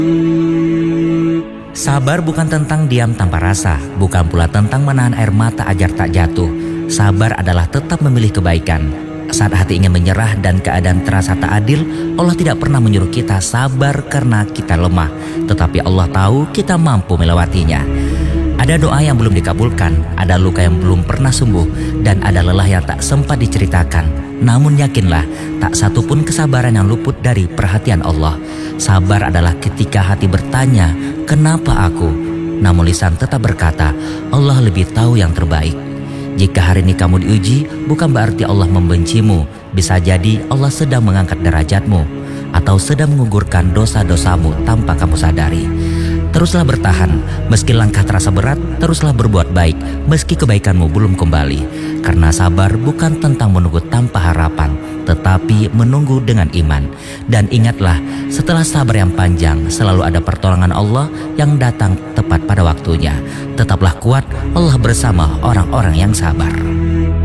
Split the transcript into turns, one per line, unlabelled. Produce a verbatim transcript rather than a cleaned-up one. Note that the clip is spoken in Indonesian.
Sabar bukan tentang diam tanpa rasa, bukan pula tentang menahan air mata agar tak jatuh. Sabar adalah tetap memilih kebaikan. Saat hati ingin menyerah dan keadaan terasa tak adil, Allah tidak pernah menyuruh kita sabar karena kita lemah. Tetapi Allah tahu kita mampu melewatinya. Ada doa yang belum dikabulkan, ada luka yang belum pernah sembuh, dan ada lelah yang tak sempat diceritakan. Namun yakinlah, tak satu pun kesabaran yang luput dari perhatian Allah. Sabar adalah ketika hati bertanya, kenapa aku? Namun lisan tetap berkata, Allah lebih tahu yang terbaik. Jika hari ini kamu diuji, bukan berarti Allah membencimu. Bisa jadi Allah sedang mengangkat derajatmu, atau sedang mengugurkan dosa-dosamu tanpa kamu sadari. Teruslah bertahan, meski langkah terasa berat, teruslah berbuat baik, meski kebaikanmu belum kembali. Karena sabar bukan tentang menunggu tanpa harapan, tetapi menunggu dengan iman. Dan ingatlah, setelah sabar yang panjang, selalu ada pertolongan Allah yang datang tepat pada waktunya. Tetaplah kuat, Allah bersama orang-orang yang sabar.